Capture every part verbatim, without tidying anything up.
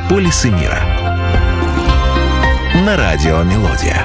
Мегаполисы мира. На радио «Мелодия».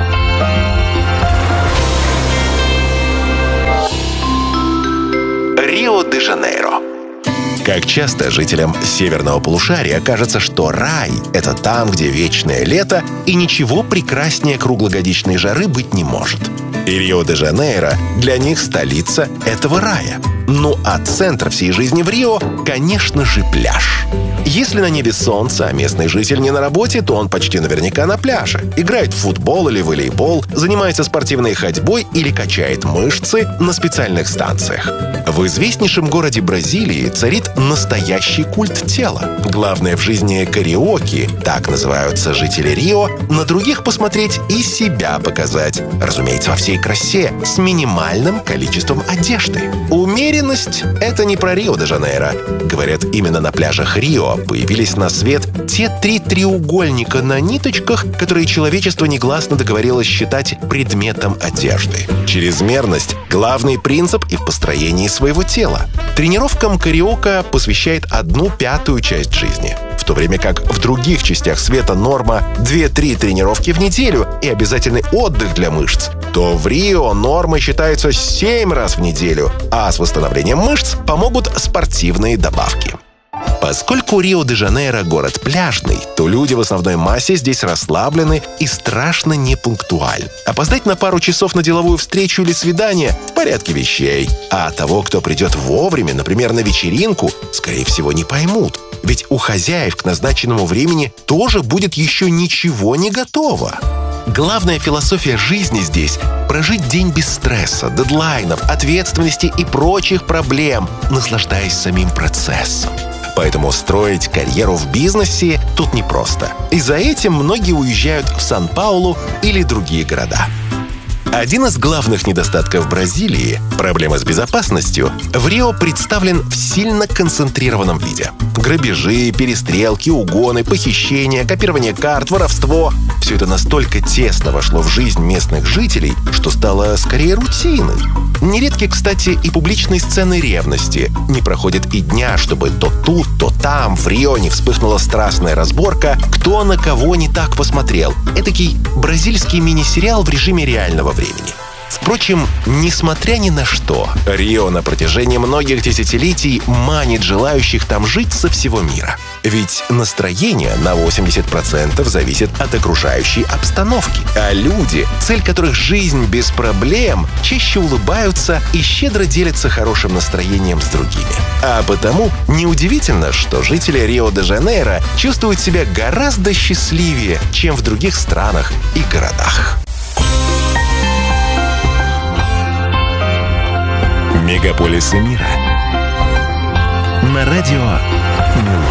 Рио-де-Жанейро. Как часто жителям северного полушария кажется, что рай — это там, где вечное лето, и ничего прекраснее круглогодичной жары быть не может. И Рио-де-Жанейро для них столица этого рая. Ну а центр всей жизни в Рио, конечно же, пляж. Если на небе солнце, а местный житель не на работе, то он почти наверняка на пляже. Играет в футбол или волейбол, занимается спортивной ходьбой или качает мышцы на специальных станциях. В известнейшем городе Бразилии царит настоящий культ тела. Главное в жизни кариоки, так называются жители Рио, на других посмотреть и себя показать. Разумеется, во всей красе, с минимальным количеством одежды. Умеренность — это не про Рио-де-Жанейро. Говорят, именно на пляжах Рио появились на свет те три треугольника на ниточках, которые человечество негласно договорилось считать предметом одежды. Чрезмерность — главный принцип и в построении своего тела. Тренировкам кариока посвящает одну пятую часть жизни. В то время как в других частях света норма две-три тренировки в неделю и обязательный отдых для мышц, то в Рио нормой считается семь раз в неделю, а с восстановлением мышц помогут спортивные добавки. Поскольку Рио-де-Жанейро — город пляжный, то люди в основной массе здесь расслаблены и страшно непунктуальны. Опоздать на пару часов на деловую встречу или свидание — в порядке вещей. А того, кто придет вовремя, например, на вечеринку, скорее всего, не поймут. Ведь у хозяев к назначенному времени тоже будет еще ничего не готово. Главная философия жизни здесь — прожить день без стресса, дедлайнов, ответственности и прочих проблем, наслаждаясь самим процессом. Поэтому строить карьеру в бизнесе тут непросто. И за этим многие уезжают в Сан-Паулу или другие города. Один из главных недостатков Бразилии — проблема с безопасностью — в Рио представлен в сильно концентрированном виде. Грабежи, перестрелки, угоны, похищения, копирование карт, воровство — все это настолько тесно вошло в жизнь местных жителей, что стало скорее рутиной. Нередки, кстати, и публичные сцены ревности. Не проходит и дня, чтобы то тут, то там в Рио не вспыхнула страстная разборка, кто на кого не так посмотрел. Этакий бразильский мини-сериал в режиме реального времени. Впрочем, несмотря ни на что, Рио на протяжении многих десятилетий манит желающих там жить со всего мира. Ведь настроение на восемьдесят процентов зависит от окружающей обстановки. А люди, цель которых жизнь без проблем, чаще улыбаются и щедро делятся хорошим настроением с другими. А потому неудивительно, что жители Рио-де-Жанейро чувствуют себя гораздо счастливее, чем в других странах и городах. Мегаполисы мира. На радио «Мелодия».